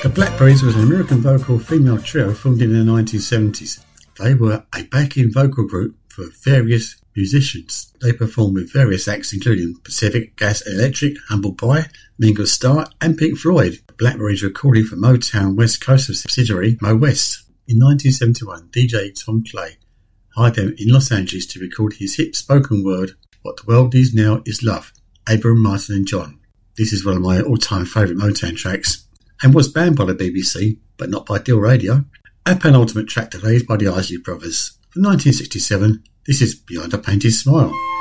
The Blackberries was an American vocal female trio formed in the 1970s. They were a backing vocal group for various musicians. They performed with various acts including Pacific Gas and Electric, Humble Pie, Mingo Starr and Pink Floyd. The Blackberries recorded for Motown West Coast subsidiary Mo West. In 1971, DJ Tom Clay hired them in Los Angeles to record his hit spoken word, What the World Needs Now Is Love, Abraham, Martin and John. This is one of my all-time favourite Motown tracks and was banned by the BBC, but not by Deal Radio. Our penultimate track today is by the Isley Brothers. From 1967, this is Behind a Painted Smile.